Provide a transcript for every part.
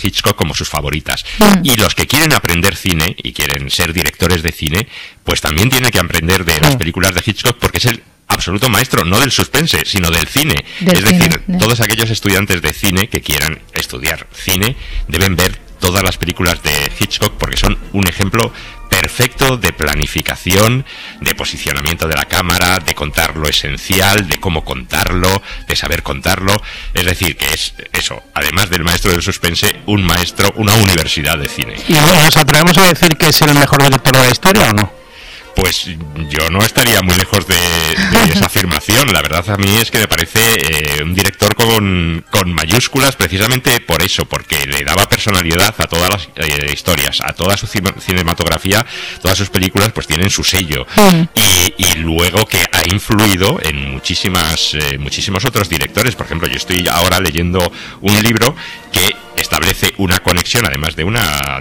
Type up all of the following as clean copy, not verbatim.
Hitchcock como sus favoritas. Y los que quieren aprender cine y quieren ser directores de cine, pues también tienen que aprender de las películas de Hitchcock, porque es el absoluto maestro, no del suspense, sino del cine. Es decir, todos aquellos estudiantes de cine que quieran estudiar cine deben ver todas las películas de Hitchcock, porque son un ejemplo perfecto de planificación, de posicionamiento de la cámara, de contar lo esencial, de cómo contarlo, de saber contarlo. Es decir, que es eso, además del maestro del suspense, un maestro, una universidad de cine. ¿Y nos atrevemos a decir que es el mejor director de la historia o no? Pues yo no estaría muy lejos de esa afirmación. La verdad, a mí es que me parece un director con mayúsculas, precisamente por eso, porque le daba personalidad a todas las historias, a toda su cinematografía. Todas sus películas pues tienen su sello. Y luego que ha influido en muchísimos otros directores. Por ejemplo, yo estoy ahora leyendo un libro que establece una conexión, además de una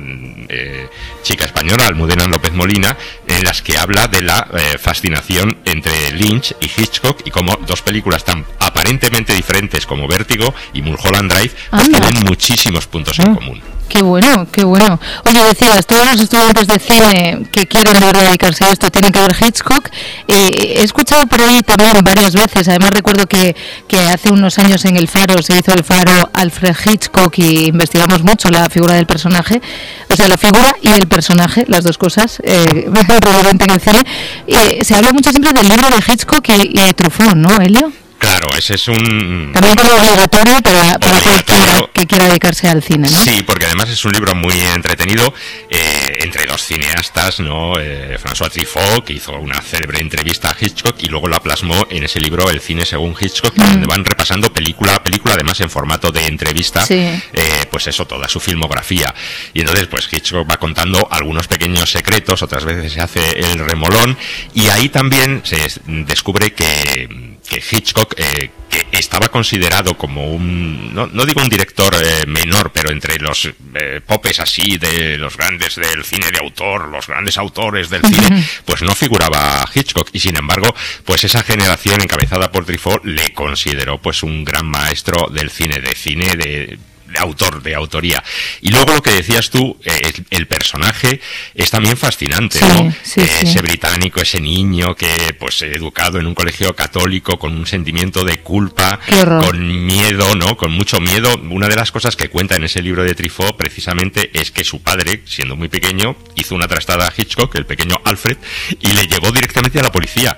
chica española, Almudena López Molina, en las que habla de la fascinación entre Lynch y Hitchcock, y como dos películas tan aparentemente diferentes como Vértigo y Mulholland Drive pues tienen muchísimos puntos en común. Qué bueno, qué bueno. Oye, decías, todos los estudiantes de cine que quieren de verdad dedicarse a esto tienen que ver Hitchcock. He escuchado por ahí también varias veces, además recuerdo que hace unos años en El Faro se hizo El Faro Alfred Hitchcock y investigamos mucho la figura del personaje, o sea, la figura y el personaje, las dos cosas, relevante en el cine. Se habla mucho siempre del libro de Hitchcock y de Truffaut, ¿no, Elio? Claro, ese es un... También como obligatorio para cualquiera que quiera dedicarse al cine, ¿no? Sí, porque además es un libro muy entretenido entre dos cineastas, ¿no? François Truffaut, que hizo una célebre entrevista a Hitchcock y luego la plasmó en ese libro, El cine según Hitchcock, donde van repasando película a película, además en formato de entrevista, pues eso, toda su filmografía. Y entonces, pues Hitchcock va contando algunos pequeños secretos, otras veces se hace el remolón, y ahí también se descubre que Hitchcock, que estaba considerado como no digo un director menor, pero entre los popes así de los grandes del cine de autor, los grandes autores del cine, pues no figuraba Hitchcock, y sin embargo, pues esa generación encabezada por Truffaut le consideró pues un gran maestro del cine, de autor, de autoría. Y luego lo que decías tú, el personaje es también fascinante, ¿no? Ese británico, ese niño que pues educado en un colegio católico con un sentimiento de culpa, con miedo, ¿no? Con mucho miedo. Una de las cosas que cuenta en ese libro de Truffaut precisamente es que su padre, siendo muy pequeño, hizo una trastada a Hitchcock, el pequeño Alfred, y le llevó directamente a la policía.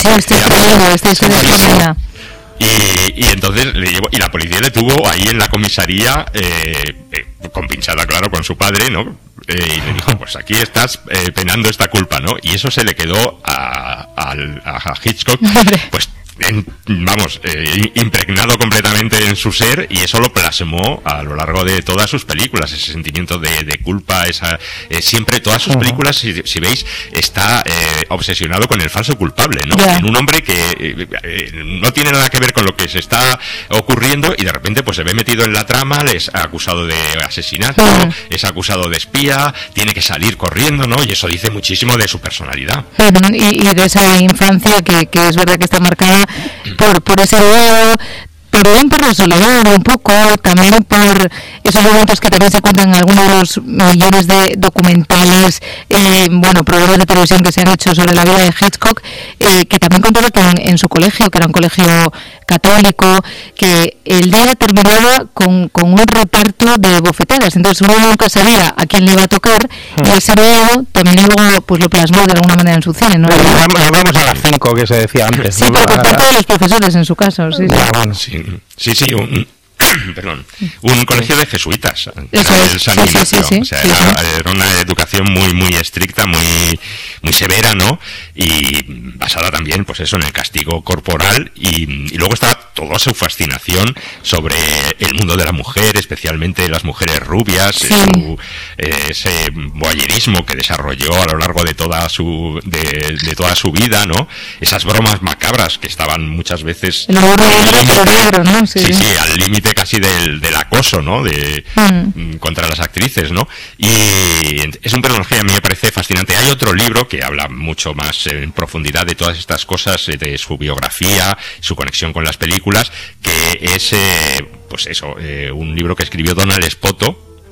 Y entonces le llevó, y la policía le tuvo ahí en la comisaría compinchada, claro, con su padre, ¿no? Y le dijo, pues aquí estás penando esta culpa, ¿no? Y eso se le quedó a Hitchcock, pues impregnado completamente en su ser, y eso lo plasmó a lo largo de todas sus películas, ese sentimiento de culpa, siempre todas sus películas, si veis, está obsesionado con el falso culpable, ¿no? En un hombre que no tiene nada que ver con lo que se está ocurriendo, y de repente pues se ve metido en la trama, es acusado de asesinato, es acusado de espía, tiene que salir corriendo, ¿no? Y eso dice muchísimo de su personalidad. Y de esa infancia que es verdad que está marcada por ese lado, también por la soledad un poco, también por esos momentos que también se cuentan en algunos de los millones de documentales, programas de televisión que se han hecho sobre la vida de Hitchcock, que también contaba que en su colegio, que era un colegio católico, que el día terminaba con un reparto de bofetadas, entonces uno nunca sabía a quién le iba a tocar, y ese miedo también luego pues lo plasmó de alguna manera en su cine, ¿no? Vamos a las 5 que se decía antes. Sí, pero por parte de los profesores en su caso, sí, un colegio de jesuitas, el San Ignacio, o sea, era una educación muy estricta, muy severa, ¿no? Y basada también, pues eso, en el castigo corporal, y luego estaba toda su fascinación sobre el mundo de la mujer, especialmente las mujeres rubias, ese voyerismo que desarrolló a lo largo de toda su vida, ¿no? Esas bromas macabras que estaban muchas veces al límite casi del acoso, ¿no? Contra las actrices, ¿no? Y es un personaje, a mí me parece fascinante. Hay otro libro que habla mucho más en profundidad de todas estas cosas, de su biografía, su conexión con las películas, que es un libro que escribió Donald Spoto,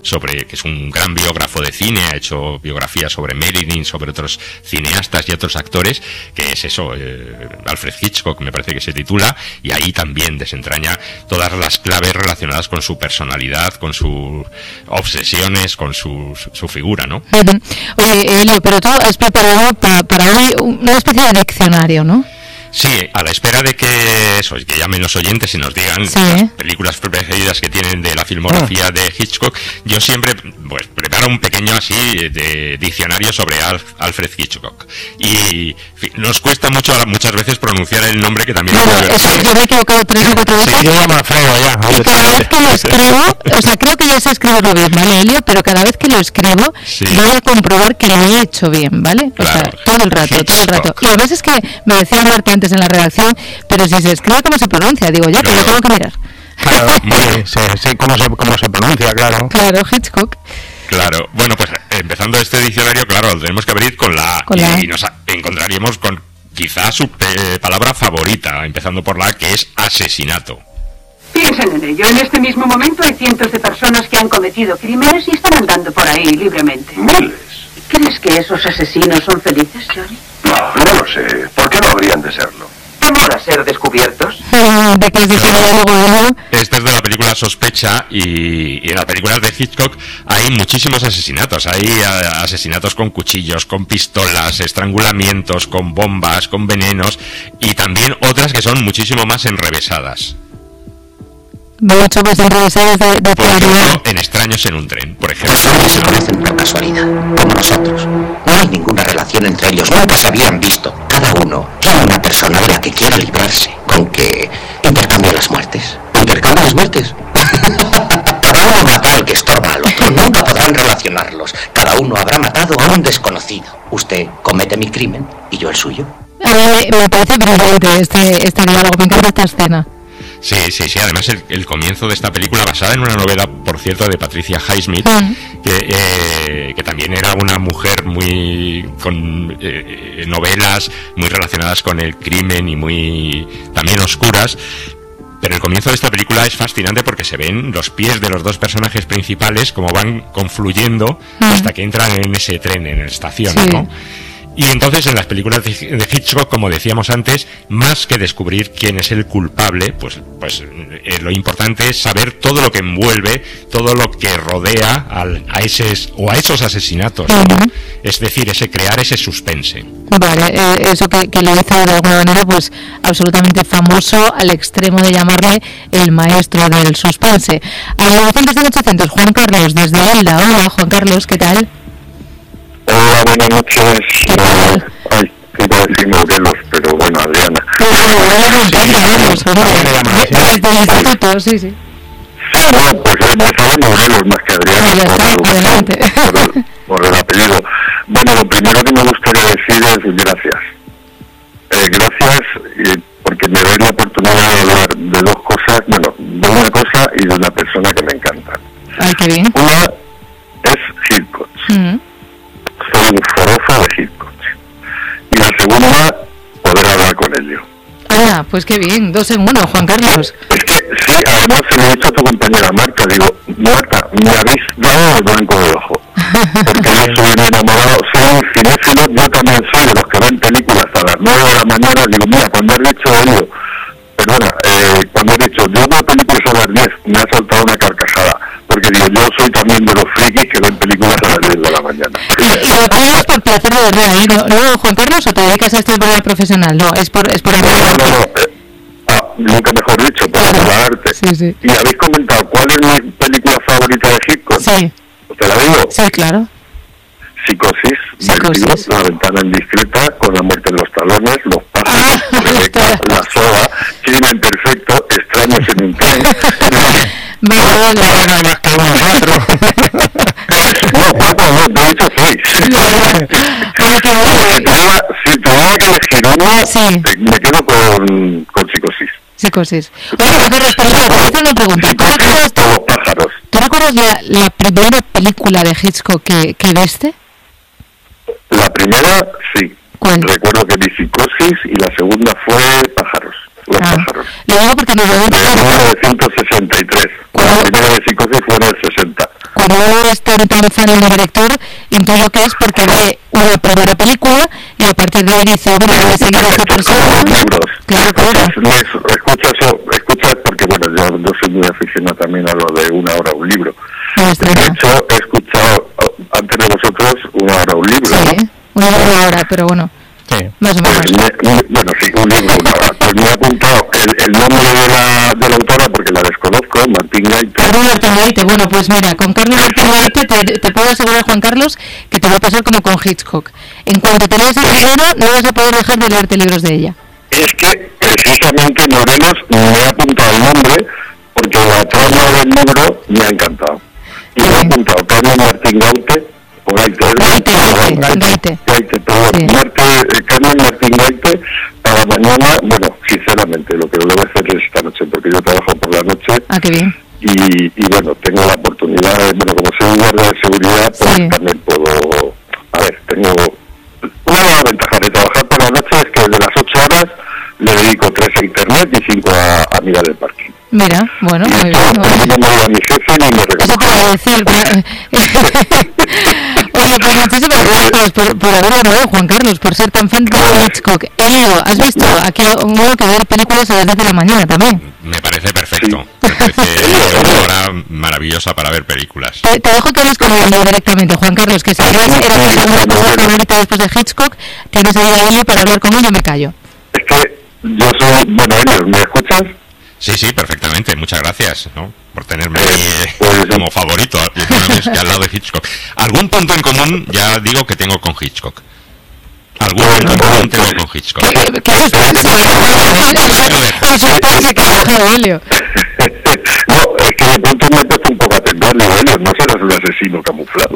que es un gran biógrafo de cine, ha hecho biografías sobre Marilyn, sobre otros cineastas y otros actores, que es eso, Alfred Hitchcock me parece que se titula, y ahí también desentraña todas las claves relacionadas con su personalidad, con sus obsesiones, con su figura, ¿no? Oye, Elio, pero tú has preparado para hoy una especie de diccionario, ¿no? Sí, a la espera de que llamen los oyentes y nos digan las películas preferidas que tienen de la filmografía de Hitchcock, yo siempre pues preparo un pequeño así de diccionario sobre Alfred Hitchcock. Y nos cuesta muchas veces pronunciar el nombre, que también yo me he equivocado 3 o 4 veces. Sí, yo llamo a Alfredo ya. Y cada vez que lo escribo, o sea, creo que ya sé escribirlo bien, ¿vale, Elio? Pero cada vez que lo escribo, voy a comprobar que lo he hecho bien, ¿vale? O sea, todo el rato. Y a veces que me decía Marta antes en la redacción, pero si se escribe, ¿cómo se pronuncia? Digo, ya, pero lo tengo que mirar. Claro, sí, cómo se pronuncia, claro. Claro, Hitchcock. Claro, bueno, pues empezando este diccionario, claro, lo tenemos que abrir con la y nos encontraríamos con quizás su palabra favorita, empezando por la que es asesinato. Piensen en ello. En este mismo momento hay cientos de personas que han cometido crímenes y están andando por ahí libremente. Miles. ¿Crees que esos asesinos son felices, Johnny? No lo sé. ¿Por qué no habrían de serlo? ¿Temor a ser descubiertos? ¿De qué se luego? Esta es de la película Sospecha, y en las películas de Hitchcock hay muchísimos asesinatos. Hay asesinatos con cuchillos, con pistolas, estrangulamientos, con bombas, con venenos, y también otras que son muchísimo más enrevesadas. Mucho más enrevesadas de por ejemplo, en Extraños en un tren, por ejemplo. Los hombres se conocen por casualidad, como nosotros. No hay ninguna relación entre ellos, nunca se habían visto. Cada uno tiene una persona de la que quiere librarse, con que intercambia las muertes. ¿Intercambia las muertes? Cada uno mata al que estorba al otro, nunca podrán relacionarlos. Cada uno habrá matado a un desconocido. Usted comete mi crimen y yo el suyo. Me parece brillante este diálogo, me encanta esta escena. Sí, además el comienzo de esta película, basada en una novela, por cierto, de Patricia Highsmith, que también era una mujer muy con novelas muy relacionadas con el crimen y muy también oscuras. Pero el comienzo de esta película es fascinante porque se ven los pies de los dos personajes principales como van confluyendo hasta que entran en ese tren, en la estación, ¿no? Y entonces en las películas de Hitchcock, como decíamos antes, más que descubrir quién es el culpable, pues lo importante es saber todo lo que envuelve, todo lo que rodea a esos asesinatos, ¿no? Es decir, crear ese suspense. Vale, eso que lo hizo de alguna manera pues absolutamente famoso, al extremo de llamarle el maestro del suspense. A 900 Juan Carlos desde Elda. Hola, Juan Carlos, ¿qué tal? Hola, buenas noches. Iba a decir Morelos, pero bueno, Adriana. Desde el instituto, sí. Sí, no, pues empezaba Morelos más que Adriana. Por el apellido. Bueno, lo primero que me gustaría decir es gracias. Gracias porque me doy la oportunidad de hablar de dos cosas, bueno, de una cosa y de una persona que me encanta. Ay, qué bien. Una es Hitchcock. Soy un forofo de Hitchcock. Y la segunda, poder hablar con Elio. Ah, pues qué bien, 2 en 1, Juan Carlos. Es que sí, además se lo he dicho a tu compañera Marta, digo, Marta, me habéis dado el blanco del ojo. Porque yo soy un enamorado, soy un cinéfilo, yo también soy de los que ven películas a las 9 de la mañana, digo, mira, cuando has dicho Elio, perdona, cuando has dicho, yo veo películas a las 10, me ha soltado una carcajada. Porque digo, yo soy también de los frikis que ven películas a las 10 de la mañana. ¿Y lo haces por placer de verdad, no, Juan Carlos, o te dedicas a esto de manera profesional? No, es por nunca mejor dicho, por la arte. Sí. Y habéis comentado, ¿cuál es mi película favorita de Hitchcock? Sí. ¿Te la digo? Sí, claro. Psicosis. Vértigo, La ventana indiscreta, Con la muerte en los talones, Los pájaros, Rebeca, La soga, Crimen perfecto, Extraños en un tren. Vale. No, te he dicho 6. Si tuviera que elegir uno, me quedo con Psicosis. Oye, Juan Carlos, te voy a hacer una pregunta. ¿Tú recuerdas la primera película de Hitchcock que viste? La primera, sí. ¿Cuál? Recuerdo que vi Psicosis y la segunda fue Pájaros. Los pájaros. Lo digo porque nos lo de 1963. La primera de Psicosis fue en el 60. cuando uno es tan fan de un director, intuyo que es porque ve una primera película y a partir de ahí dice, bueno, voy a seguir a esta persona. Escuchas porque, bueno, yo soy muy aficionado también a lo de una hora un libro. De hecho, he escuchado antes de vosotros una hora un libro. Sí, ¿no? Una hora, pero bueno. Sí. Más o menos. Bueno, sí, un libro, una hora. Pues me he apuntado el nombre de la autora porque la desconozco, Martín Gaite. Carlos Martín Gaite, bueno, pues mira, con Carlos Martín Gaite te puedo asegurar, Juan Carlos, que te va a pasar como con Hitchcock. En cuanto te leas el libro, no vas a poder dejar de leerte libros de ella. Es que, precisamente, Morelos, me ha apuntado el nombre porque la trama del libro me ha encantado. Y me ha apuntado Carlos Martín Gaite, o Gaite, Carlos Martín Gaite, para mañana, bueno, sinceramente, lo que lo voy a hacer es esta noche, porque yo trabajo por la noche. Ah, qué bien. Y bueno, tengo la oportunidad, bueno, como soy un guardia de seguridad, pues sí, también puedo, a ver, tengo una ventaja de trabajar por la noche, es que de las 8 horas le dedico 3 a internet y 5 a mirar el parking. Mira, bueno, muy bien. No me voy a mi jefe ni me reconoce. Eso te voy a decir. Oye, pues muchísimas gracias por haber hablado, Juan Carlos, por ser tan fan de Hitchcock. Elio, ¿has visto? Aquí modo que ver películas a las 10 de la mañana también. Me parece perfecto. Sí. Me parece una hora maravillosa para ver películas. Te dejo que hables con Elio directamente, Juan Carlos, que si quieres era tu segunda cosa favorita después de Hitchcock, tienes ahí a Elio para hablar con él, yo me callo. Es que yo soy, bueno, Elio, ¿me escuchas? Sí, perfectamente. Muchas gracias, ¿no?, por tenerme como favorito que al lado de Hitchcock. ¿Algún punto en común? Ya digo que tengo con Hitchcock. ¿Algún punto en común tengo con Hitchcock? ¿Qué suspense que ha dejado Elio? No, es que de pronto me he puesto un poco a temblar, Elio, no serás un asesino camuflado.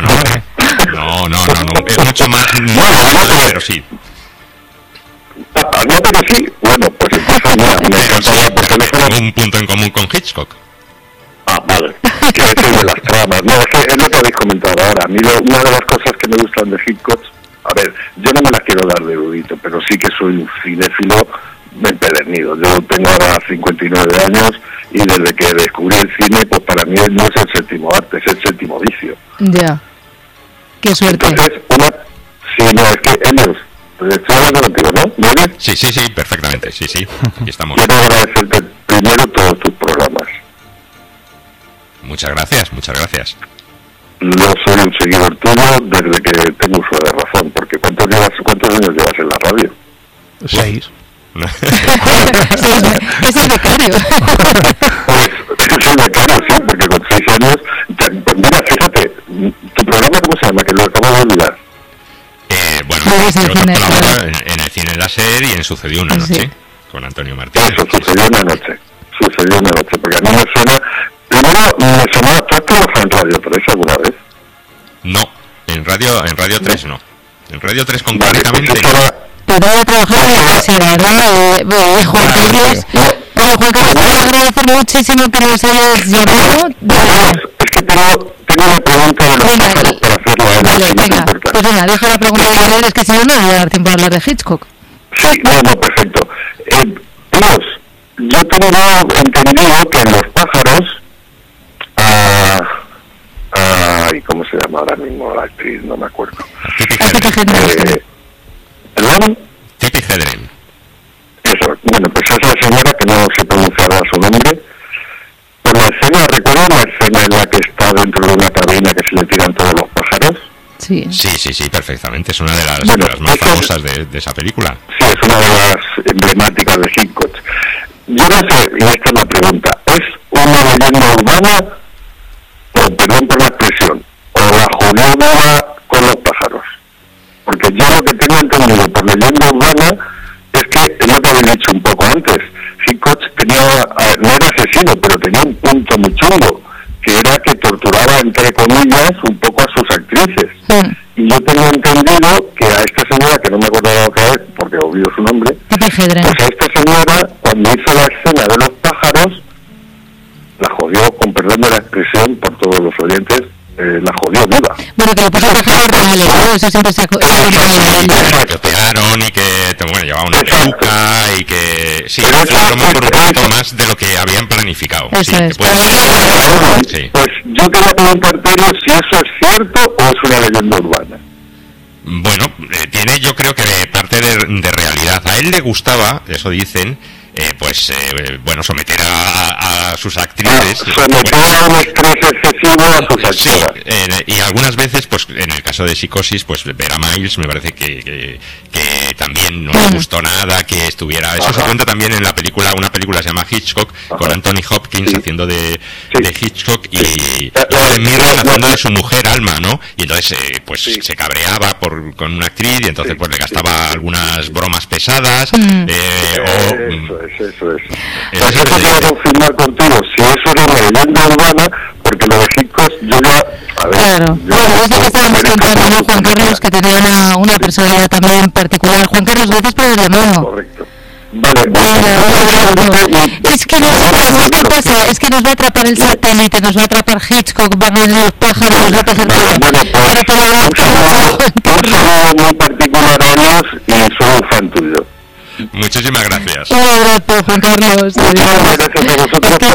No, es mucho más, pero sí. No, pero sí, bueno, pues entonces me encantaría por teléfono. Tengo un punto en común con Hitchcock. Ah, vale, que es el de las tramas. No, es lo que habéis comentado ahora. A mí una de las cosas que me gustan de Hitchcock, a ver, yo no me las quiero dar de erudito, pero sí que soy un cinéfilo empedernido. Yo tengo ahora 59 años y desde que descubrí el cine, pues para mí no es el séptimo arte, es el séptimo vicio. Ya, qué suerte. Entonces, es que ellos... Estoy hablando contigo, ¿no? ¿Me oyes? Sí, perfectamente, sí, aquí estamos. Quiero agradecerte primero todos tus programas. Muchas gracias. Yo soy un seguidor tuyo desde que tengo uso de razón, porque ¿cuántos años llevas en la radio? 6. Es el becario. Pues es el becario, sí, porque con 6 años... Pues mira, fíjate, ¿tu programa cómo se llama? Que lo acabo de olvidar. En el Cine Láser y en Sucedió una noche, con Antonio Martínez. Eso, Sucedió una noche, porque a mí me suena... Primero me sonaba, ¿tú has trabajado en Radio 3 alguna vez? No, en Radio 3 no. En Radio 3 concretamente... Pero voy a trabajar en la casa, ¿verdad? Juan Carlos, te voy a agradecer muchísimo que nos hayas llamado. Es que tengo una pregunta de los pájaros para hacerla. Vale, venga, pues venga, deja la pregunta de leer, es que si no, no voy a dar tiempo a hablar de Hitchcock. Sí, no, perfecto. Yo tengo entendido que los pájaros, ¿cómo se llama ahora mismo la actriz? No me acuerdo. ¿Perdón? Tippi Hedren. Eso, bueno, pues esa señora que no se pronunciará su nombre, por la escena, ¿recuerdan la escena en la que está dentro de una cabina que se le tiran todos los pájaros? Sí, perfectamente, es una de las más famosas de esa película. Sí, es una de las emblemáticas de Hitchcock. Yo no sé, y esta es la pregunta, ¿es una leyenda urbana, o perdón por la expresión, o la jodió viva con los pájaros? Porque yo lo que tengo entendido por leyenda urbana es que, es lo que había dicho un poco antes, Hitchcock no era asesino, pero tenía un punto muy chungo, que era que torturaba, entre comillas, un poco a sus actrices. Y yo tengo entendido que a esta señora, que no me acuerdo qué es, porque olvido su nombre, pues a esta señora, cuando hizo la escena de los pájaros, la jodió, con perdón de la expresión, por todos los oyentes, la jodió viva. Bueno, que lo puso a trabajar reales, ¿no? Eso siempre se ha que operaron y que llevaba una peluca y que sí, lo tomó por un poquito más de lo que habían planificado. Eso sí, es. Sí. Pues yo quería preguntarte si eso es cierto o es una leyenda urbana. Bueno, tiene yo creo que parte de realidad. A él le gustaba, eso dicen, someter a sus actrices. Someter a un estrés excesivo a sus actrices. Sí, y algunas veces, pues en el caso de Psicosis, pues Vera Miles me parece que también no le gustó nada que estuviera. Eso se cuenta también en la película, una película se llama Hitchcock, con Anthony Hopkins haciendo de Hitchcock y Helen Mirren haciendo de su mujer Alma, ¿no? Y entonces se cabreaba con una actriz y entonces pues le gastaba algunas bromas pesadas. Eso es. Pues eso quiero confirmar contigo, si eso era una leyenda urbana, porque lo de Hitchcock yo ya... Claro, es lo que estábamos contando, ¿no, Juan Carlos? Que tenía una personalidad también particular. Juan Carlos, gracias por el llamado. Correcto. Vale. Es que ¿sabes qué pasa? Es que nos va a atrapar el satélite, nos va a atrapar Hitchcock, van a venir los pájaros, nos va a pasar un saludo muy particular a ellos y soy un fan tuyo. Muchísimas gracias. Un abrazo, Juan Carlos. Gracias a vosotros por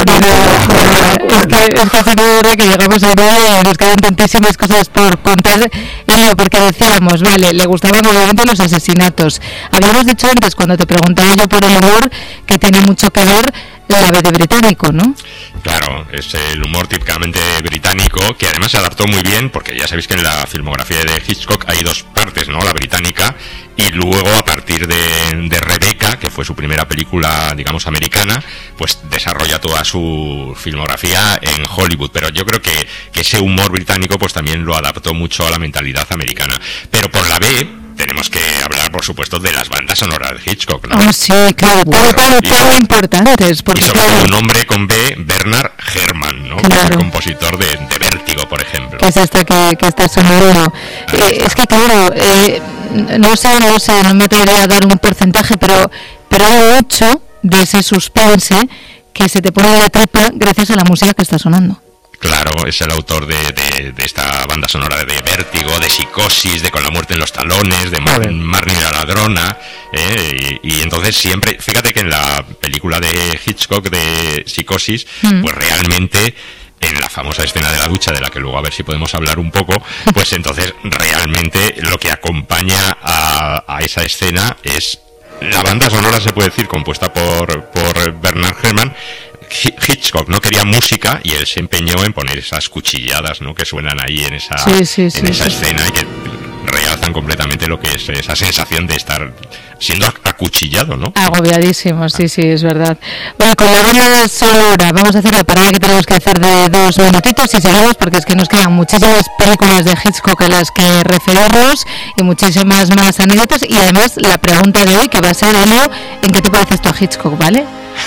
haberme que llegamos a nada y nos quedan tantísimas cosas por contar. Porque decíamos, vale, le gustaban obviamente los asesinatos. Habíamos dicho antes, cuando te preguntaba yo por el humor, que tiene mucho que ver la vez de británico, ¿no? Claro, es el humor típicamente británico, que además se adaptó muy bien, porque ya sabéis que en la filmografía de Hitchcock hay dos partes, ¿no? La británica, y luego a partir de Rebecca, que fue su primera película, digamos, americana, pues desarrolla toda su filmografía en Hollywood. Pero yo creo que ese humor británico pues también lo adaptó mucho a la mentalidad americana. Pero por la B tenemos que hablar, por supuesto, de las bandas sonoras de Hitchcock, ¿no? Oh, sí, claro, tan importantes. Porque y sobre todo un hombre con B, Bernard Herrmann, ¿no? Claro. Que es el compositor de Vértigo, por ejemplo. Que es esta que está sonando. Es que claro, no sé, no me atrevería a dar un porcentaje, pero hay mucho de ese suspense que se te pone de la tripa gracias a la música que está sonando. Claro, es el autor de esta banda sonora de Vértigo, de Psicosis, de Con la muerte en los talones, de Marnie la ladrona, y entonces siempre, fíjate que en la película de Hitchcock de Psicosis, pues realmente en la famosa escena de la ducha, de la que luego a ver si podemos hablar un poco, pues entonces realmente lo que acompaña a esa escena es la banda sonora, se puede decir, compuesta por Bernard Herrmann. Hitchcock no quería música y él se empeñó en poner esas cuchilladas, ¿no?, que suenan ahí en esa escena y que realzan completamente lo que es esa sensación de estar siendo acuchillado, ¿no? Agobiadísimo, sí, es verdad. Bueno, con la banda sonora vamos a hacer la parada que tenemos que hacer de 2 minutitos y seguimos, porque es que nos quedan muchísimas películas de Hitchcock a las que referirnos y muchísimas más anécdotas, y además la pregunta de hoy, que va a ser, Elio, ¿en qué te pareces tú a Hitchcock, vale?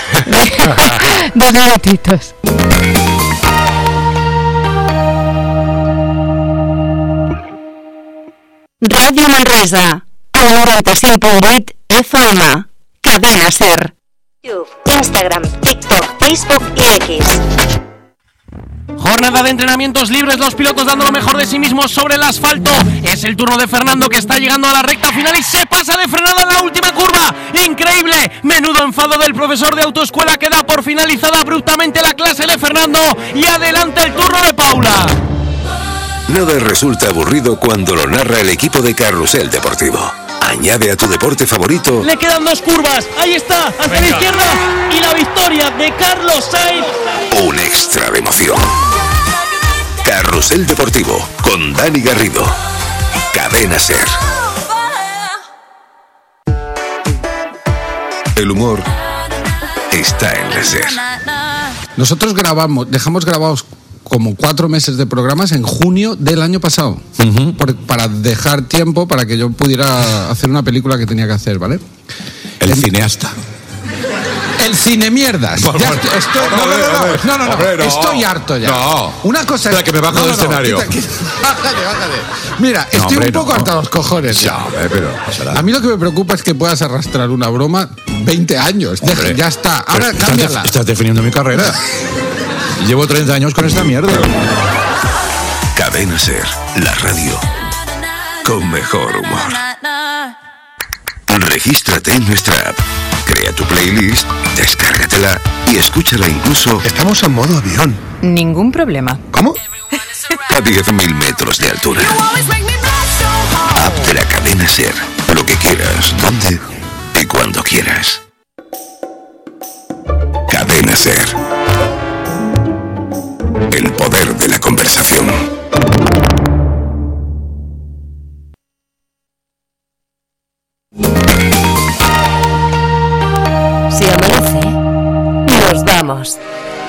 2 minutitos. Radio Manresa, al 95.8 FM, Cadena Ser. YouTube, Instagram, TikTok, Facebook y X. Jornada de entrenamientos libres, los pilotos dando lo mejor de sí mismos sobre el asfalto. Es el turno de Fernando, que está llegando a la recta final y se pasa de frenada en la última curva. ¡Increíble! Menudo enfado del profesor de autoescuela, que da por finalizada abruptamente la clase de Fernando, y adelanta el turno de Paula. Nada resulta aburrido cuando lo narra el equipo de Carrusel Deportivo. Añade a tu deporte favorito. Le quedan 2 curvas. Ahí está, hacia la izquierda. Y la victoria de Carlos Sainz. Un extra de emoción. Carrusel Deportivo con Dani Garrido. Cadena Ser. El humor está en la Ser. Nosotros dejamos grabados como 4 meses de programas en junio del año pasado, para dejar tiempo para que yo pudiera hacer una película que tenía que hacer, ¿vale? El cineasta. El cine mierdas. Estoy harto ya. No. Una cosa es que me bajo del escenario. Bájate. Mira, estoy un poco harto a los cojones. Ya, pero a mí lo que me preocupa es que puedas arrastrar una broma 20 años. Ya está. Ahora cámbiala. Estás definiendo mi carrera. Llevo 30 años con esta mierda. Cadena Ser, la radio con mejor humor. Regístrate en nuestra app, crea tu playlist, descárgatela y escúchala incluso... Estamos en modo avión. Ningún problema. ¿Cómo? A 10.000 metros de altura. App de la Cadena Ser. Lo que quieras, donde y cuando quieras. Cadena Ser. El poder de la conversación. Si amanece, nos vamos.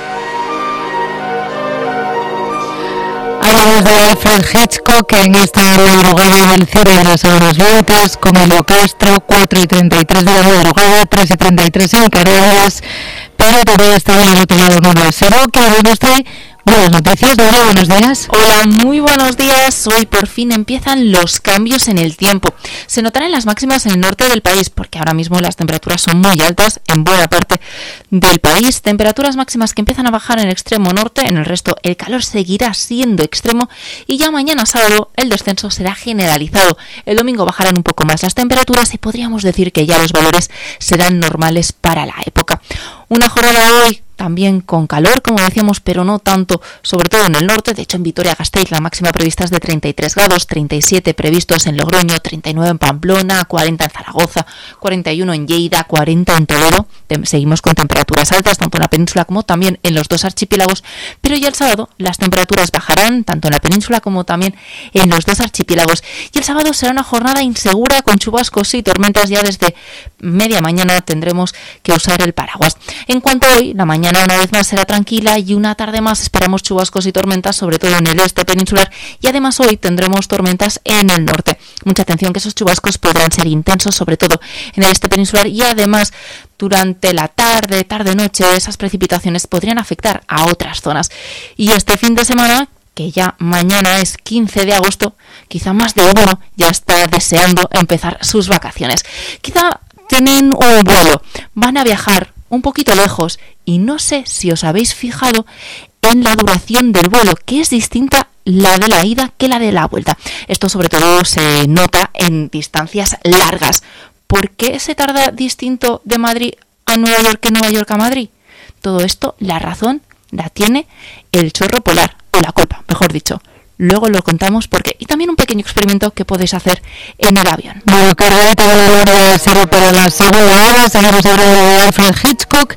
Hablamos de Alfred Hitchcock en esta madrugada del cierre de las horas vientas con Elio Castro, 4:33 de la madrugada, 3:33 en Canarias, pero todavía está en el otro lado 9-0, que hoy nos trae buenas noticias. Dora, buenos días. Hola, muy buenos días. Hoy por fin empiezan los cambios en el tiempo. Se notarán las máximas en el norte del país, porque ahora mismo las temperaturas son muy altas en buena parte del país. Temperaturas máximas que empiezan a bajar en el extremo norte, en el resto el calor seguirá siendo extremo y ya mañana sábado el descenso será generalizado. El domingo bajarán un poco más las temperaturas y podríamos decir que ya los valores serán normales para la época. Una jornada hoy también con calor, como decíamos, pero no tanto, sobre todo en el norte. De hecho, en Vitoria-Gasteiz la máxima prevista es de 33 grados, 37 previstos en Logroño, 39 en Pamplona, 40 en Zaragoza, 41 en Lleida, 40 en Toledo. Seguimos con temperaturas altas, tanto en la península como también en los dos archipiélagos, pero ya el sábado las temperaturas bajarán, tanto en la península como también en los dos archipiélagos. Y el sábado será una jornada insegura con chubascos y tormentas. Ya desde media mañana tendremos que usar el paraguas. En cuanto a hoy, la mañana una vez más será tranquila y una tarde más esperamos chubascos y tormentas, sobre todo en el este peninsular, y además hoy tendremos tormentas en el norte. Mucha atención, que esos chubascos podrán ser intensos, sobre todo en el este peninsular, y además durante la tarde-noche esas precipitaciones podrían afectar a otras zonas. Y este fin de semana, que ya mañana es 15 de agosto, quizá más de uno ya está deseando empezar sus vacaciones. Quizá tienen un vuelo, van a viajar un poquito lejos y no sé si os habéis fijado en la duración del vuelo, que es distinta la de la ida que la de la vuelta. Esto sobre todo se nota en distancias largas. ¿Por qué se tarda distinto de Madrid a Nueva York que Nueva York a Madrid? Todo esto, la razón la tiene el chorro polar, o la copa, mejor dicho. Luego lo contamos porque, y también un pequeño experimento que podéis hacer en el avión. Bueno, cargadita de valor serio para la segunda hora. Seguimos hablando de Alfred Hitchcock.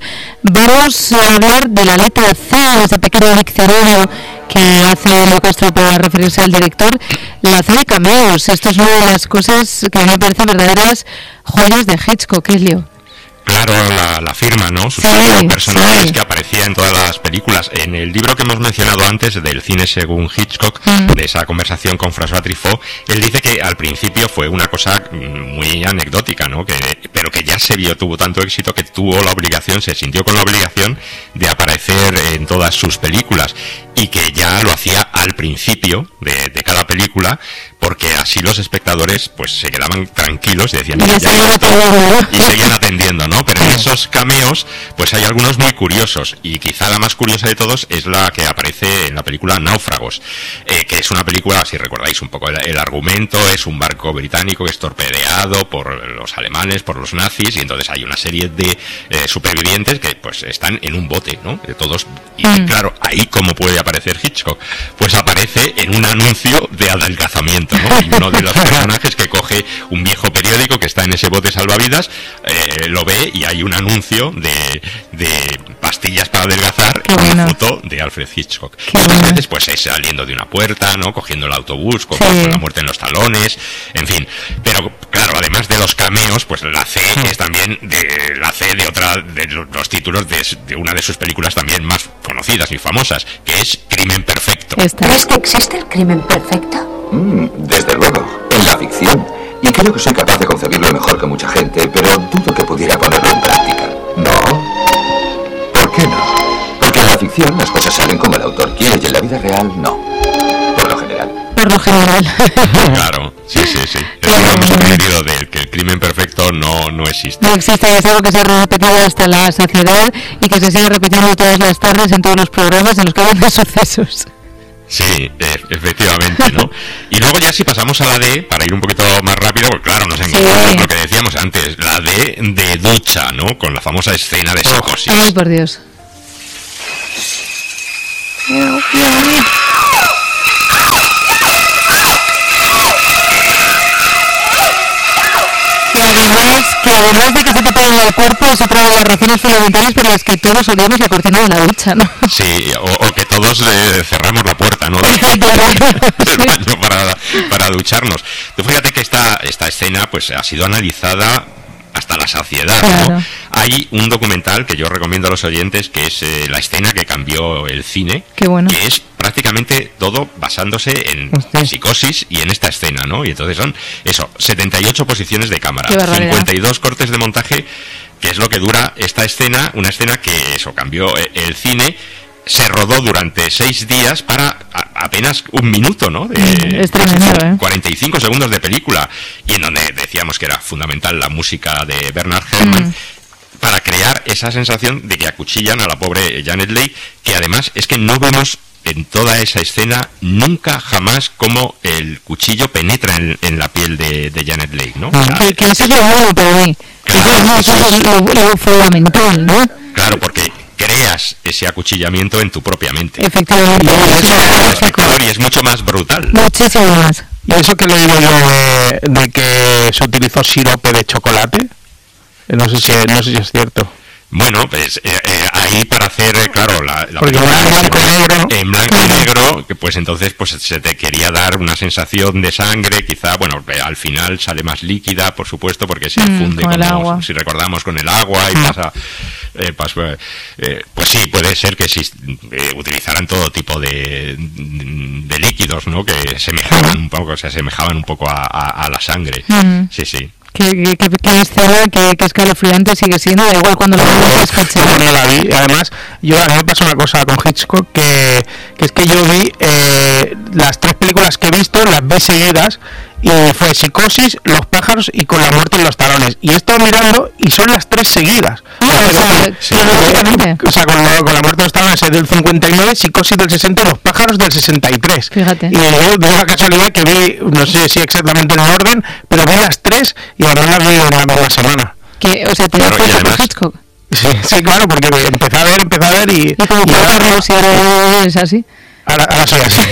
Vamos a hablar de la letra C, ese pequeño diccionario que hace Elio Castro para referirse al director. La C de cameos. Esto es una de las cosas que me parecen verdaderas joyas de Hitchcock, Elio. Claro, la firma, ¿no? Sus personajes que aparecía en todas las películas. En el libro que hemos mencionado antes, del cine según Hitchcock, de esa conversación con François Truffaut, él dice que al principio fue una cosa muy anecdótica, ¿no? Pero que ya tuvo tanto éxito que se sintió con la obligación de aparecer en todas sus películas, y que ya lo hacía al principio de cada película, porque así los espectadores pues se quedaban tranquilos y decían y seguían atendiendo, ¿no? Pero en esos cameos pues hay algunos muy curiosos, y quizá la más curiosa de todos es la que aparece en la película Náufragos, que es una película, si recordáis un poco el argumento, es un barco británico que es torpedeado por los alemanes, por los nazis, y entonces hay una serie de supervivientes que pues están en un bote, ¿no? Todos, y claro, ahí cómo puede aparecer Hitchcock, pues aparece en un anuncio de adelgazamiento, ¿no? Y uno de los personajes que coge un viejo periódico que está en ese bote salvavidas, lo ve y hay un anuncio de pastillas para adelgazar, con una foto de Alfred Hitchcock. Muchas veces pues es saliendo de una puerta, ¿no? Cogiendo el autobús, con la muerte en los talones, en fin. Pero claro, además de los cameos, pues la C es también la C de otra de los títulos de una de sus películas también más conocidas y famosas, que es Crimen Perfecto. ¿Crees que existe el crimen perfecto? Desde luego, en la ficción. Y creo que soy capaz de concebirlo mejor que mucha gente, pero dudo que pudiera ponerlo en práctica. ¿No? ¿Por qué no? Porque en la ficción las cosas salen como el autor quiere y en la vida real no. Por lo general. Claro, sí. Hemos aprendido de que el crimen perfecto no existe. No existe, es algo que se ha repetido hasta la saciedad y que se sigue repitiendo todas las tardes en todos los programas en los que hablan de sucesos. Sí, efectivamente, ¿no? Y luego ya si pasamos a la D, para ir un poquito más rápido, pues claro, nos encontramos lo que decíamos antes, la D de ducha, ¿no? Con la famosa escena de psicosis. Ay, por Dios. Además de que se te pega en el cuerpo, es otra de las razones fundamentales por las que todos odiamos la cortina de la ducha, ¿no? Sí, o que todos cerramos la puerta, ¿no? del baño para ducharnos. Tú fíjate que esta escena pues ha sido analizada hasta la saciedad, claro, ¿no? Hay un documental que yo recomiendo a los oyentes, que es la escena que cambió el cine. Qué bueno. Que es prácticamente todo basándose en Psicosis y en esta escena, ¿no? Y entonces son, 78 posiciones de cámara, 52 cortes de montaje, que es lo que dura esta escena, una escena que cambió el cine. Se rodó durante 6 días para apenas un minuto, ¿no? Es tremendo, 45 segundos de película, y en donde decíamos que era fundamental la música de Bernard Herrmann, para crear esa sensación de que acuchillan a la pobre Janet Leigh, que además es que no vemos en toda esa escena nunca jamás cómo el cuchillo penetra en la piel de Janet Leigh, ¿no? Que eso es lo nuevo para mí. Eso es lo fundamental, ¿no? Claro, porque creas ese acuchillamiento en tu propia mente. Efectivamente. Y es mucho más brutal. Muchísimo más. Y eso que he leído yo de que se utilizó sirope de chocolate, no sé si es cierto. Bueno, pues ahí para hacer, claro, la porque en blanco y negro. En blanco y negro, que pues entonces pues se te quería dar una sensación de sangre, quizá, bueno, al final sale más líquida, por supuesto, porque se funde con el agua. Si recordamos, con el agua y pasa. Pues sí, puede ser que utilizaran todo tipo de líquidos, ¿no? Que semejaban un poco, se asemejaban un poco a la sangre. Sí, sí. Qué escena, qué escalofriante sigue siendo, da igual cuando lo vemos a escuchar. No la vi, además, a mí me pasó una cosa con Hitchcock, que es que yo vi las 3 películas que he visto, las vi seguidas, y fue Psicosis, Los pájaros y Con la muerte en los talones. Y he estado mirando y son las 3 seguidas. O sea, con la muerte en los talones es del 59, Psicosis del 60 y Los pájaros del 63. Fíjate. Y yo de una casualidad que vi, no sé si exactamente en orden, pero vi las 3 y ahora las vi en la misma semana. O sea, ¿te das cuenta por Hitchcock? Sí, claro, porque empecé a ver y... Y como Carlos, y ahora es así. Ahora soy así.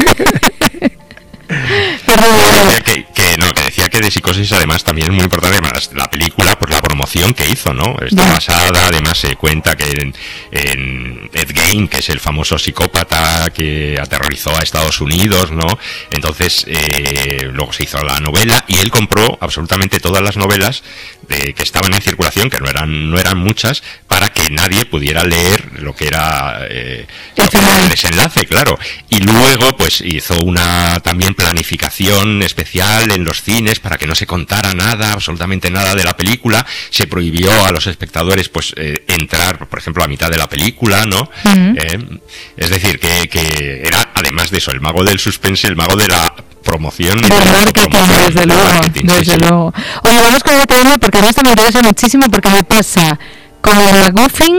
Que decía que de Psicosis además también es muy importante además, la película por la promoción que hizo, ¿no? Está basada, además se cuenta que en Ed Gein, que es el famoso psicópata que aterrorizó a Estados Unidos, ¿no? Entonces luego se hizo la novela y él compró absolutamente todas las novelas que estaban en circulación, que no eran muchas, para que nadie pudiera leer lo que era el desenlace, claro. Y luego pues hizo una también planificación especial en los cines para que no se contara nada, absolutamente nada de la película. Se prohibió a los espectadores pues entrar, por ejemplo, a mitad de la película, ¿no? Es decir, que era, además de eso, el mago del suspense, el mago de la promoción y desde luego. Oye, vamos con el tema porque esto me interesa muchísimo, porque me pasa con el MacGuffin,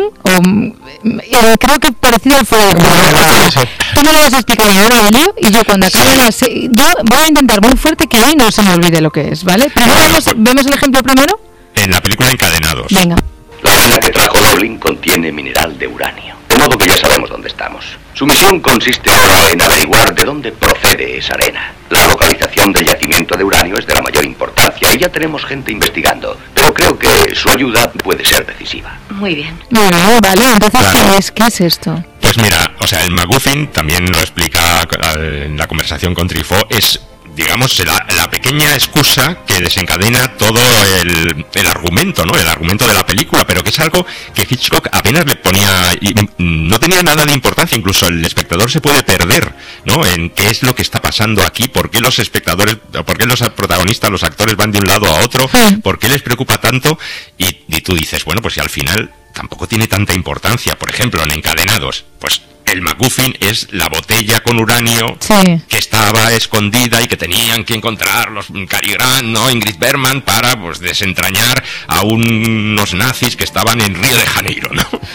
creo que parecido al fuego de juego. Tú me lo vas a explicar ahora, Elio, y yo cuando acabe yo voy a intentar muy fuerte que hoy no se me olvide lo que es, ¿vale? Primero vemos el ejemplo primero. En la película Encadenados. Venga. La arena que trajo Rowling contiene mineral de uranio, de modo que ya sabemos dónde estamos. Su misión consiste ahora en averiguar de dónde procede esa arena. La localización del yacimiento de uranio es de la mayor importancia y ya tenemos gente investigando, pero creo que su ayuda puede ser decisiva. Muy bien. Vale, entonces, claro. ¿Qué es esto? Pues mira, el MacGuffin, también lo explica en la conversación con Truffaut, es, digamos, la pequeña excusa que desencadena todo el argumento, ¿no? El argumento de la película, pero que es algo que Hitchcock apenas le ponía, y no tenía nada de importancia, incluso el espectador se puede perder, ¿no? En qué es lo que está pasando aquí, por qué los espectadores, por qué los protagonistas, los actores van de un lado a otro, por qué les preocupa tanto, y tú dices, bueno, pues si al final tampoco tiene tanta importancia. Por ejemplo, en Encadenados, pues el MacGuffin es la botella con uranio que estaba escondida y que tenían que encontrar los Cary Grant, ¿no? Ingrid Bergman, para pues desentrañar a unos nazis que estaban en Río de Janeiro, ¿no? Pero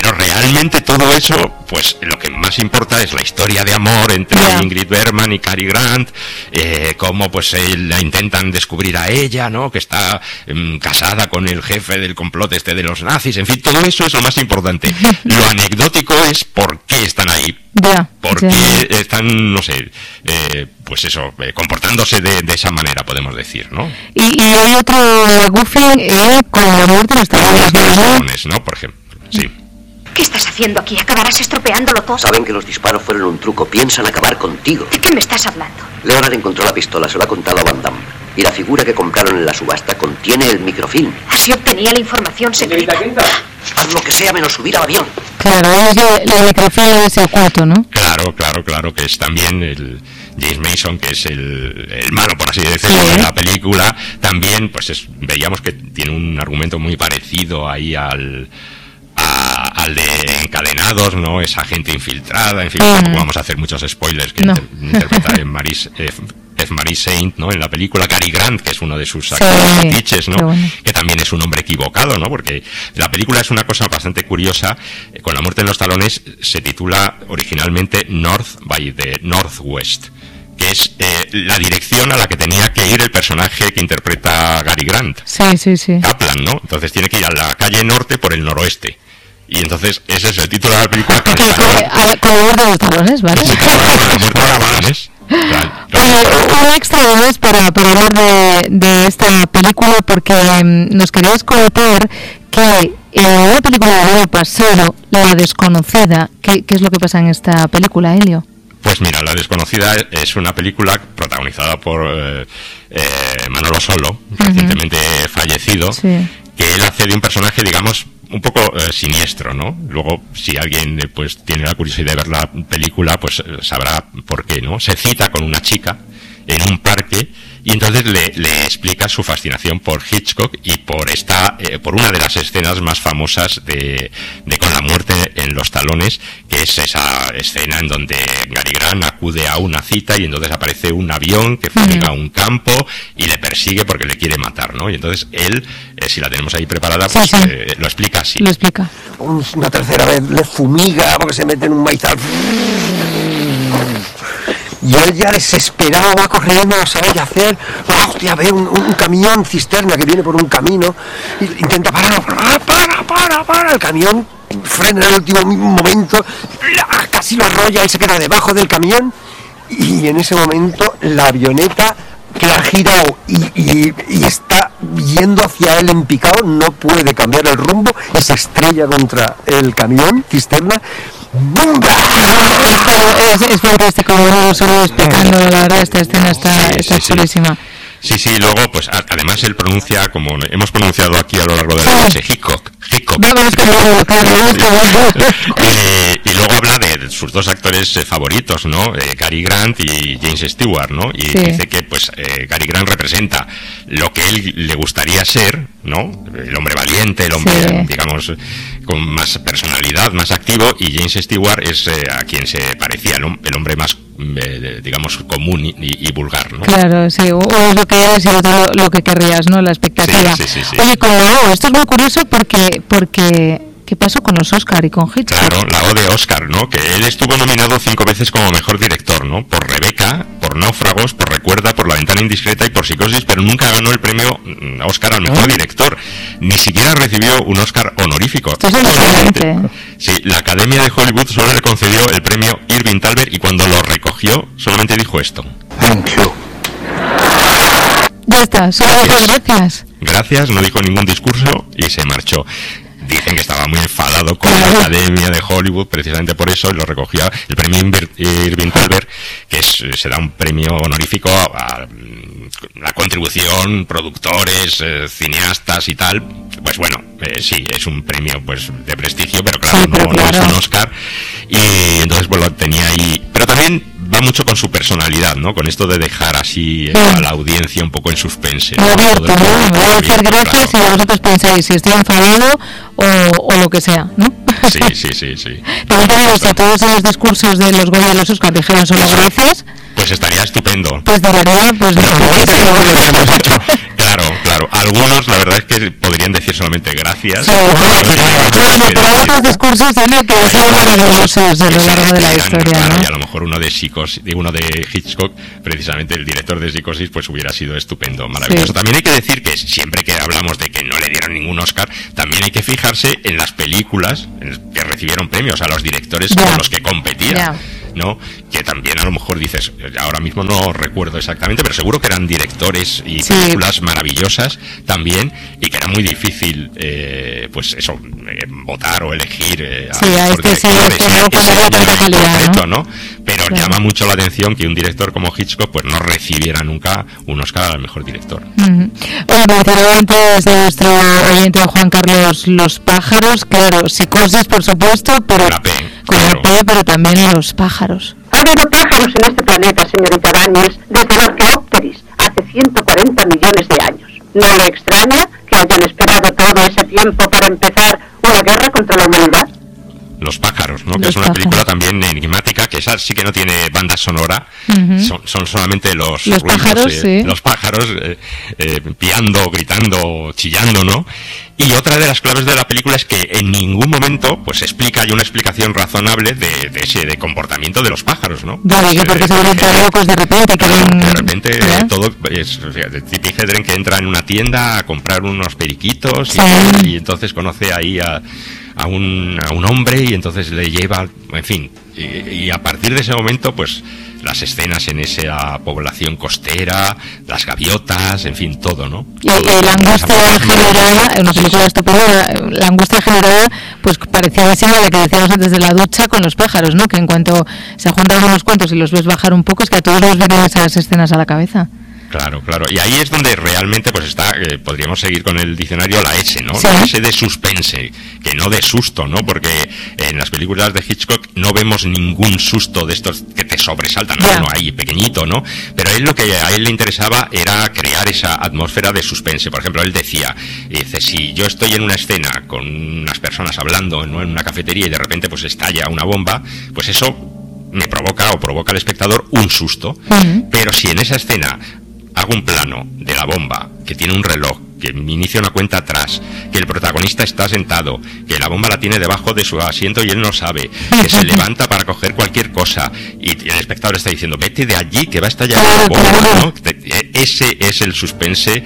pero realmente todo eso, pues lo que más importa es la historia de amor entre Ingrid Bergman y Cary Grant, cómo pues la intentan descubrir a ella, ¿no? Que está casada con el jefe del complot de los nazis, en fin, todo eso es lo más importante. Lo anecdótico es por qué están ahí. ¿Por qué están, no sé, pues eso, comportándose de esa manera, podemos decir, ¿no? Y hay otro Goofy con la muerte de los talones, ¿no? Por ejemplo, sí. ¿Qué estás haciendo aquí? Acabarás estropeándolo todo. Saben que los disparos fueron un truco, piensan acabar contigo. ¿De qué me estás hablando? Leonard encontró la pistola, se lo ha contado a Van Damme. Y la figura que compraron en la subasta contiene el microfilm. Así obtenía la información secreta. Haz lo que sea menos subir al avión. Claro, la microfilm es el cuarto, ¿no? Claro, que es también el James Mason, que es el malo, por así decirlo, de la película. También, pues veíamos que tiene un argumento muy parecido ahí al de Encadenados, ¿no? Esa gente infiltrada, en fin, tampoco vamos a hacer muchos spoilers, que interpreta en Marie Saint, ¿no? En la película Cary Grant, que es uno de sus actores fetiches, ¿no? Bueno. Que también es un hombre equivocado, ¿no? Porque la película es una cosa bastante curiosa. Con la muerte en los talones se titula originalmente North by the Northwest, que es la dirección a la que tenía que ir el personaje que interpreta Cary Grant. Sí. Kaplan, ¿no? Entonces tiene que ir a la calle norte por el noroeste. Y entonces ese es el título de la película. Con la muerte de los talones, ¿vale? Sí, con la muerte de los talones. Un extra vez para hablar de esta película, porque nos querías contar que la película del año pasado, La Desconocida, ¿qué es lo que pasa en esta película, Helio? Pues mira, La Desconocida es una película protagonizada por Manolo Solo, recientemente fallecido, que él hace de un personaje, digamos, un poco siniestro, ¿no? Luego, si alguien pues tiene la curiosidad de ver la película, pues sabrá por qué, ¿no? Se cita con una chica en un parque y entonces le explica su fascinación por Hitchcock y por una de las escenas más famosas de Con la muerte en los talones, que es esa escena en donde Cary Grant acude a una cita y entonces aparece un avión que fumiga a un campo y le persigue porque le quiere matar, ¿no? Y entonces él, si la tenemos ahí preparada, pues lo explica así. Lo explica. Una tercera vez le fumiga porque se mete en un maizal. Y él ya desesperado va corriendo, no sabe qué hacer. Hostia, ve un camión cisterna que viene por un camino. Y intenta parar. El camión frena en el último momento. Casi lo arrolla, él se queda debajo del camión. Y en ese momento la avioneta que ha girado y está yendo hacia él en picado, no puede cambiar el rumbo y se estrella contra el camión cisterna. ¡Bum! Es fantástico, solo explicando, la verdad, esta escena está chulísima. Sí, luego, pues además él pronuncia, como hemos pronunciado aquí a lo largo de la noche, Hitchcock. Y luego habla de sus dos actores favoritos, ¿no? Cary Grant y James Stewart, ¿no? Y dice que, pues, Cary Grant representa lo que él le gustaría ser, ¿no? El hombre valiente, el hombre, digamos, con más personalidad, más activo, y James Stewart es a quien se parecía, ¿no? El hombre más, digamos, común y vulgar, ¿no? Claro, sí, o es lo que eres y otro lo que querrías, ¿no? La expectativa. Sí. Oye, con la O, esto es muy curioso porque ¿qué pasó con los Oscar y con Hitchcock? Claro, la O de Oscar, ¿no? Que él estuvo nominado 5 veces como mejor director, ¿no? Por Rebeca, por Náufragos, por Recuerda, por La ventana indiscreta y por Psicosis, pero nunca ganó el premio Oscar al mejor director. Ni siquiera recibió un Oscar honorífico. Esto es impresionante. Sí, la Academia de Hollywood solo le concedió el premio Irving Thalberg y cuando lo recogió solamente dijo esto: Thank you. Ya está, solo gracias. Gracias, no dijo ningún discurso y se marchó. Dicen que estaba muy enfadado con la Academia de Hollywood precisamente por eso, y lo recogió el premio Irving Thalberg, que se da un premio honorífico a la contribución, productores, cineastas y tal. Pues bueno, sí, es un premio pues de prestigio, pero claro, no es un Oscar. Y entonces pues lo tenía ahí, pero también va mucho con su personalidad, ¿no? Con esto de dejar así a la audiencia un poco en suspense, ¿no? Abierto, ¿no? Me voy a hacer gracias y vosotros pensáis si estoy enfadado o lo que sea, ¿no? Sí. Pero claro, si todos los discursos de los Goya y los Oscar dijeran solo gracias, pues estaría estupendo. Pues de verdad, pues Claro. algunos la verdad es que podrían decir solamente gracias. Sí, pero otros discursos tienen que ser maravillosos a lo largo de la historia, claro, ¿no? y a lo mejor uno de Hitchcock, precisamente el director de Psicosis, pues hubiera sido estupendo, maravilloso. Sí. También hay que decir que siempre que hablamos de que no le dieron ningún Oscar, también hay que fijarse en las películas que recibieron premios, a los directores con los que competían, ¿no? Que también a lo mejor dices, ahora mismo no recuerdo exactamente, pero seguro que eran directores y películas maravillosas también, y que era muy difícil, pues eso, votar o elegir a tanta calidad, ¿no? Pero llama mucho la atención que un director como Hitchcock pues no recibiera nunca un Oscar al mejor director. Bueno, mencionaba antes de nuestro oyente Juan Carlos Los pájaros, claro, Psicosis por supuesto, pero con la P, pero también los pájaros. Ha habido pájaros en este planeta, señorita Daniels, desde el Archaeopteris, hace 140 millones de años. ¿No le extraña que hayan esperado todo ese tiempo para empezar una guerra contra la humanidad? Los pájaros, ¿no? Que es una película también enigmática, que esa sí que no tiene banda sonora, son solamente los ruidos, pájaros, los pájaros piando, gritando, chillando, ¿no? Y otra de las claves de la película es que en ningún momento pues explica, hay una explicación razonable de ese comportamiento de los pájaros, ¿no? Vale, porque se vuelven locos de repente. De repente todo es Tippi Hedren, que entra en una tienda a comprar unos periquitos y entonces conoce ahí a un hombre y entonces le lleva, en fin, y a partir de ese momento pues las escenas en esa población costera, las gaviotas, en fin, todo, ¿no? Y la angustia generada, en una película estupenda, la angustia generada pues parecía así la que decíamos antes de la ducha con los pájaros, ¿no? Que en cuanto se juntan unos cuantos y los ves bajar un poco, es que a todos nos vienen esas escenas a la cabeza. Claro, claro. Y ahí es donde realmente pues está, podríamos seguir con el diccionario, la S, ¿no? Sí. La S de suspense, que no de susto, ¿no? Porque en las películas de Hitchcock no vemos ningún susto de estos que te sobresaltan, ¿no? Ahí pequeño, ¿no? Pero él lo que a él le interesaba era crear esa atmósfera de suspense. Por ejemplo, él decía, si yo estoy en una escena con unas personas hablando, ¿no? En una cafetería y de repente pues estalla una bomba, pues eso me provoca o provoca al espectador un susto. Pero si en esa escena hago un plano de la bomba, que tiene un reloj, que inicia una cuenta atrás, que el protagonista está sentado, que la bomba la tiene debajo de su asiento y él no sabe, que se levanta para coger cualquier cosa y el espectador está diciendo, vete de allí que va a estallar la bomba, ¿no? Ese es el suspense,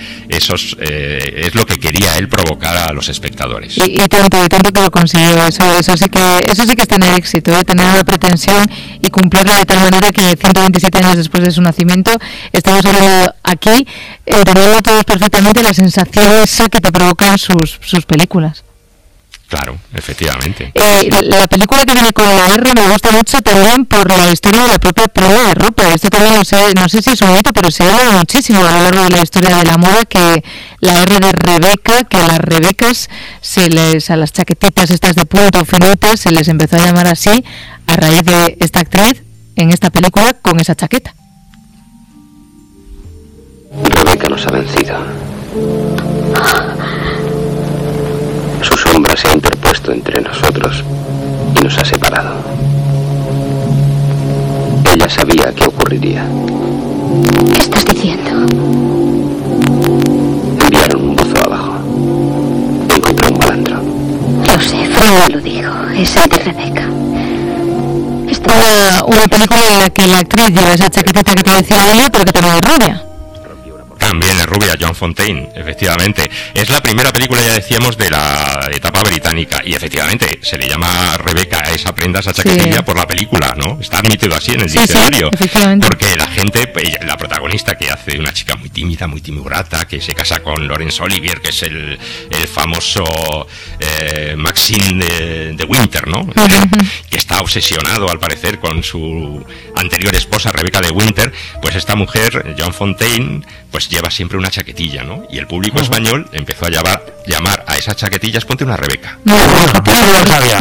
es lo que quería él provocar a los espectadores. Y tanto que lo consiguió, eso sí que es tener éxito, tener una pretensión y cumplirla de tal manera que 127 años después de su nacimiento estamos hablando aquí, teniendo todos perfectamente la sensación esa que te provocan sus películas. Claro, efectivamente. La película que viene con la R me gusta mucho también por la historia de la propia prueba de ropa. Esto también no sé si es un mito, pero se habla muchísimo a lo largo de la historia de la moda, que la R de Rebeca, que a las Rebecas a las chaquetitas estas de punto finitas se les empezó a llamar así a raíz de esta actriz en esta película con esa chaqueta. Rebeca nos ha vencido. Su sombra se ha interpuesto entre nosotros y nos ha separado. Ella sabía qué ocurriría. ¿Qué estás diciendo? Enviaron un buzo abajo. Encontré un malandro. Lo sé, Freud lo dijo. Es el de Rebeca. Una película en la que la actriz lleva esa chaquetita que te decía ella, pero que también es rubia. También es rubia, Joan Fontaine, efectivamente. Es la primera película, ya decíamos, de la etapa británica. Y efectivamente, se le llama Rebeca a esa prenda, a esa chaquetilla, por la película, ¿no? Está admitido así en el diccionario. Porque la gente, la protagonista, que hace una chica muy tímida, muy timurata, que se casa con Laurence Olivier, que es el famoso Maxine de Winter, ¿no? Que está obsesionado, al parecer, con su anterior esposa, Rebeca de Winter. Pues esta mujer, Joan Fontaine, pues lleva siempre una chaquetilla, ¿no? Y el público español empezó a llamar a esas chaquetillas, ponte una Rebeca. No lo sabía.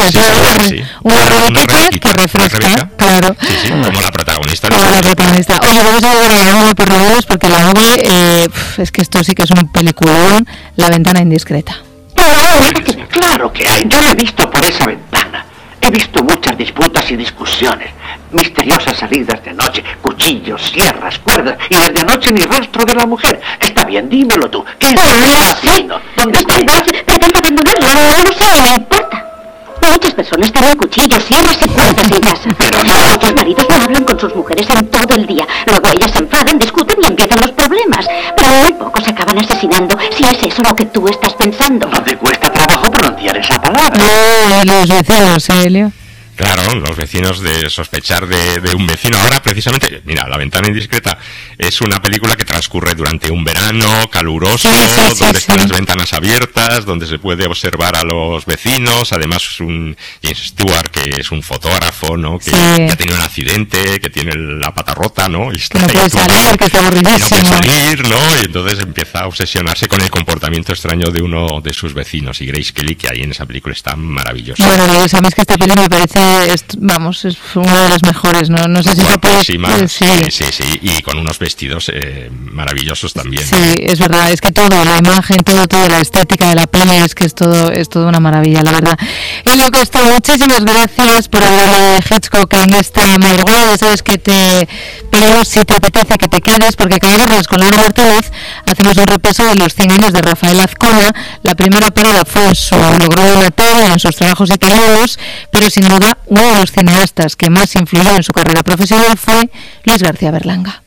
Una Rebeca que refresca, claro. Sí, como la protagonista. Como la protagonista. Oye, vamos a ver la nube por rodeos, porque la nube, es que esto sí que es un peliculón, La ventana indiscreta. Claro que hay, yo lo he visto por esa ventana. He visto muchas disputas y discusiones, misteriosas salidas de noche, cuchillos, sierras, cuerdas, y desde anoche ni rastro de la mujer. Está bien, dímelo tú. ¿Qué estás haciendo? ¿Dónde estoy? Pretendo abandonarlo, no sé, no importa. Muchas personas tienen cuchillos, sierras y puertas en casa. Muchos maridos no hablan con sus mujeres en todo el día. Luego ellas se enfadan, discuten y empiezan los problemas. Pero muy pocos se acaban asesinando, si es eso lo que tú estás pensando. No te cuesta trabajo pronunciar esa palabra. Los vecinos, Elio. Claro, los vecinos de sospechar de un vecino. Ahora, precisamente, mira, La ventana indiscreta es una película que transcurre durante un verano caluroso, donde están las ventanas abiertas, donde se puede observar a los vecinos. Además, es un James Stewart, que es un fotógrafo, ¿no? Que ha tenido un accidente, que tiene la pata rota, ¿no? Y está no puede salir, que está aburridísimo. No puede salir, ¿no? Y entonces empieza a obsesionarse con el comportamiento extraño de uno de sus vecinos. Y Grace Kelly, que ahí en esa película está maravillosa. Bueno, sabes que esta película me parece... es una de las mejores, ¿no? sé si se puede... Sí, y con unos vestidos maravillosos también. Sí, es verdad, es que todo, la imagen, todo, la estética de la peli, es que es todo una maravilla, la verdad. Y lo que está, muchísimas gracias por hablar de Hitchcock en esta madrugada. Sabes que pero si te apetece que te quedes, porque cada vez con Laura Martínez hacemos un repaso de los 100 años de Rafael Azcona. La primera parada fue en su logro de amateur, en sus trabajos italianos, pero sin duda uno de los cineastas que más influyó en su carrera profesional fue Luis García Berlanga.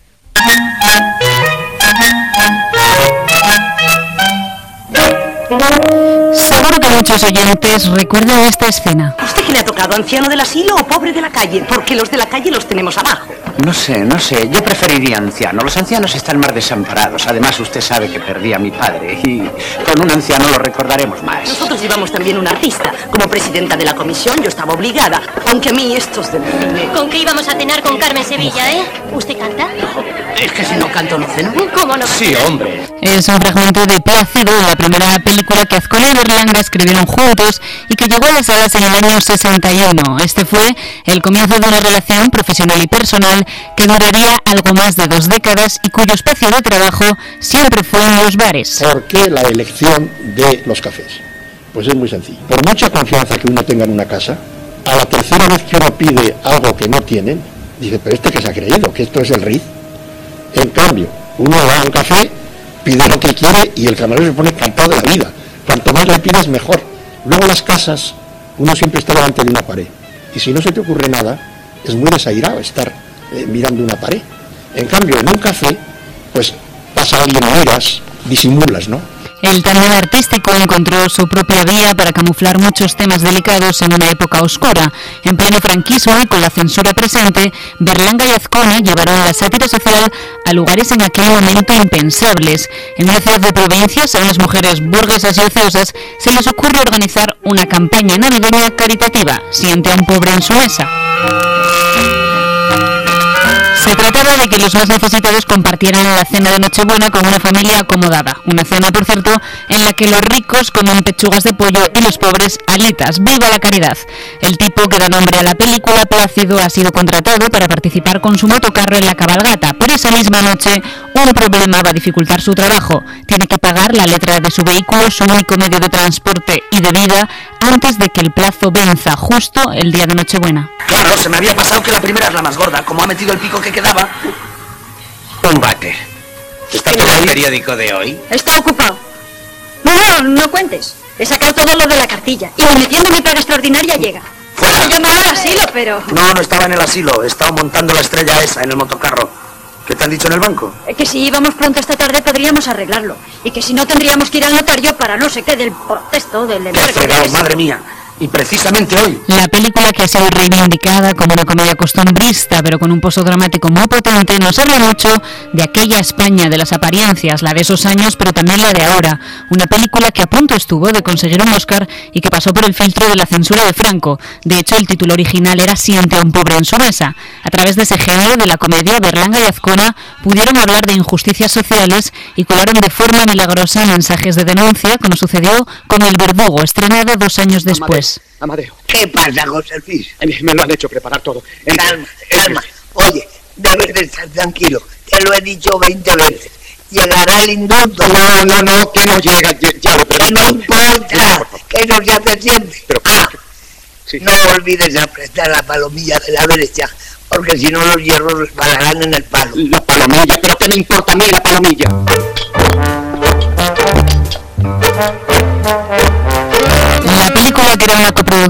Seguro que muchos oyentes recuerdan esta escena. ¿Usted qué le ha tocado, anciano del asilo o pobre de la calle? Porque los de la calle los tenemos abajo. No sé, yo preferiría anciano. Los ancianos están más desamparados. Además, usted sabe que perdí a mi padre y con un anciano lo recordaremos más. Nosotros llevamos también un artista. Como presidenta de la comisión yo estaba obligada, aunque a mí estos del cine... ¿Con qué íbamos a cenar con Carmen Sevilla, ¿Usted canta? Es que si no canto no ceno. ¿Cómo no? Sí, hombre. Es un fragmento de Plácido, la primera película que Azcona y Berlanga escribieron juntos y que llegó a las salas en el año 61. Este fue el comienzo de una relación profesional y personal que duraría algo más de 2 décadas y cuyo espacio de trabajo siempre fue en los bares. ¿Por qué la elección de los cafés? Pues es muy sencillo. Por mucha confianza que uno tenga en una casa, a la tercera vez que uno pide algo que no tienen, dice, pero este que se ha creído, que esto es el Ritz. En cambio, uno va a un café, pide lo que quiere y el camarero se pone encantado de la vida. Cuanto más le pidas, mejor. Luego las casas, uno siempre está delante de una pared. Y si no se te ocurre nada, es muy desairado estar mirando una pared. En cambio, en un café, pues pasa alguien, miras, disimulas, ¿no? El tándem artístico encontró su propia vía para camuflar muchos temas delicados en una época oscura. En pleno franquismo y con la censura presente, Berlanga y Azcona llevaron la sátira social a lugares en aquel momento impensables. En una ciudad de provincias, a unas mujeres burguesas y ociosas se les ocurre organizar una campaña navideña caritativa, Siente a un pobre en su mesa. Se trataba de que los más necesitados compartieran la cena de Nochebuena con una familia acomodada. Una cena, por cierto, en la que los ricos comen pechugas de pollo y los pobres alitas. ¡Viva la caridad! El tipo que da nombre a la película, Plácido, ha sido contratado para participar con su motocarro en la cabalgata. Pero esa misma noche, un problema va a dificultar su trabajo. Tiene que pagar la letra de su vehículo, su único medio de transporte y de vida, antes de que el plazo venza, justo el día de Nochebuena. Claro, se me había pasado que la primera es la más gorda. Como ha metido el pico que quedaba... Un váter. ¿Está todo el periódico de hoy? Está ocupado. No cuentes. He sacado todo lo de la cartilla. Y metiendo mi paga extraordinaria llega. ¡Fuera! Yo me hago al asilo, pero... No estaba en el asilo. Estaba montando la estrella esa en el motocarro. ¿Qué te han dicho en el banco? Que si íbamos pronto esta tarde podríamos arreglarlo. Y que si no tendríamos que ir al notario para no sé qué del protesto del... ¡Qué fregado, madre mía! Y precisamente hoy. La película, que ha sido reivindicada como una comedia costumbrista pero con un pozo dramático muy potente, nos habla mucho de aquella España de las apariencias, la de esos años pero también la de ahora. Una película que a punto estuvo de conseguir un Oscar y que pasó por el filtro de la censura de Franco. De hecho, el título original era Siente a un pobre en su mesa. A través de ese género de la comedia, Berlanga y Azcona pudieron hablar de injusticias sociales y colaron de forma milagrosa mensajes de denuncia, como sucedió con El Verdugo, estrenado 2 años después. Amadeo. ¿Qué pasa, José Luis? Me lo han hecho preparar todo. Calma. Oye, debes de estar tranquilo. Te lo he dicho 20 veces. Llegará el indulto. No, que no llega. Ya lo que no importa. Que no se hace siempre. Pero, sí. No olvides apretar la palomilla de la derecha, porque si no los hierros resbalarán en el palo. La palomilla, pero ¿qué me importa a mí la palomilla?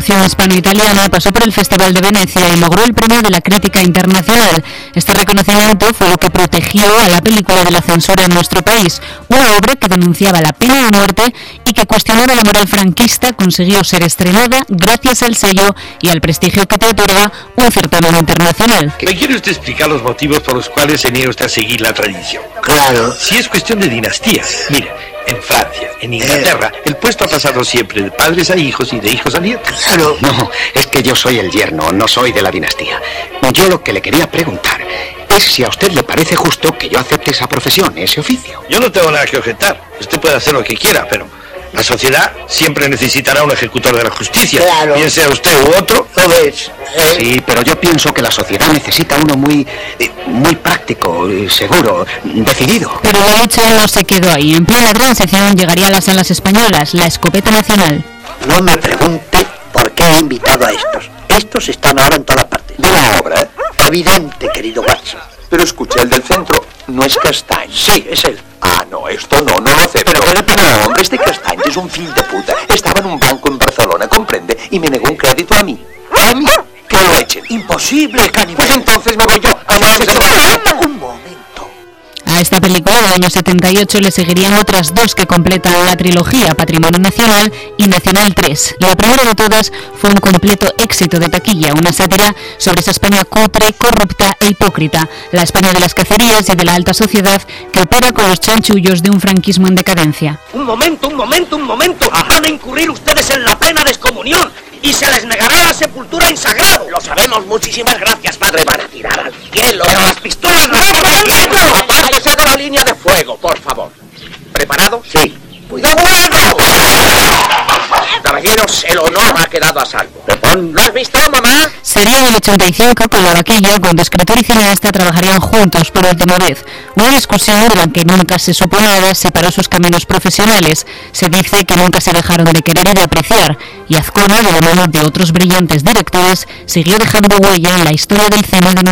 coproducción hispano-italiana, pasó por el Festival de Venecia y logró el premio de la crítica internacional. Este reconocimiento fue lo que protegió a la película de la censura en nuestro país. Una obra que denunciaba la pena de muerte y que cuestionaba la moral franquista consiguió ser estrenada gracias al sello y al prestigio que te otorga un certamen internacional. ¿Me quiere usted explicar los motivos por los cuales se niega usted a seguir la tradición? Claro. Si es cuestión de dinastías, mire, en Francia, en Inglaterra, el puesto ha pasado siempre de padres a hijos y de hijos a nietos. Claro. No, es que yo soy el yerno, no soy de la dinastía. Yo lo que le quería preguntar es si a usted le parece justo que yo acepte esa profesión, ese oficio. Yo no tengo nada que objetar. Usted puede hacer lo que quiera, pero la sociedad siempre necesitará un ejecutor de la justicia. Claro. Bien sea usted u otro. ¿Lo ves? Sí, pero yo pienso que la sociedad necesita uno muy práctico, seguro, decidido. Pero la lucha no se quedó ahí. En plena transición llegaría a las salas españolas, la escopeta nacional. No me pregunte por qué he invitado a estos. Estos están ahora en todas partes. ¿De la obra? Evidente, querido Watson. Pero escucha, el del centro no es Castañ. Sí, es él. Ah, no, esto no lo acepto. Pero, hombre, este Castañ es un fil de puta. Estaba en un banco en Barcelona, comprende, y me negó un crédito a mí. ¿A mí? Que lo echen. Imposible, caníbal. Pues entonces me voy yo. Un momento. A esta película del año 78 le seguirían otras dos que completan la trilogía, Patrimonio Nacional y Nacional 3. La primera de todas fue un completo éxito de taquilla, una sátira sobre esa España cutre, corrupta e hipócrita, la España de las cacerías y de la alta sociedad que opera con los chanchullos de un franquismo en decadencia. Un momento. Van a incurrir ustedes en la plena descomunión y se les negará la sepultura en sagrado. Lo sabemos, muchísimas gracias, padre. Van a tirar al cielo. Pero las pistolas no están quietos. Apártese de la línea de fuego, por favor. ¿Preparado? Sí. ¡Cuidado! Caballeros, el honor ha quedado a salvo. ¿Lo has visto, mamá? Sería en el 85 con la vaquilla cuando escritor y cineasta trabajarían juntos por última vez. Una discusión de la que nunca se supo nada separó sus caminos profesionales. Se dice que nunca se dejaron de querer y de apreciar, y Azcona, de la mano de otros brillantes directores, siguió dejando huella en la historia del cine de nuestro